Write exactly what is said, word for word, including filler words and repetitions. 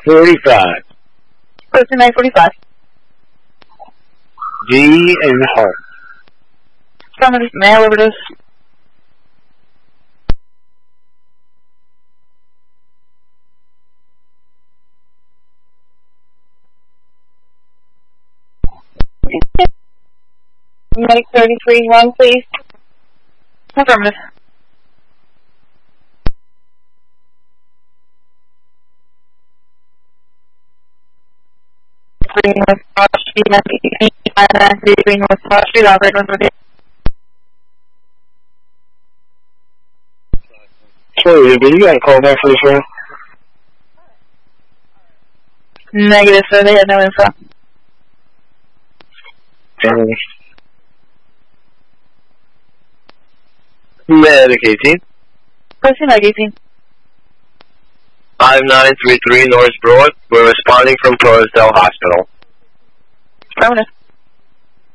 forty-five. Person nine forty-five. D and heart. Affirmative. Male overdose. Medic thirty-three, one, please. Affirmative. Green West Park Street, Green West Park Street, operator one forty. Sorry, did you got a call back for this one? Negative, sir. They had no info. Um, Medic eighteen. Person Medic eighteen. five nine three three North Broad. We're responding from Torresdale Hospital.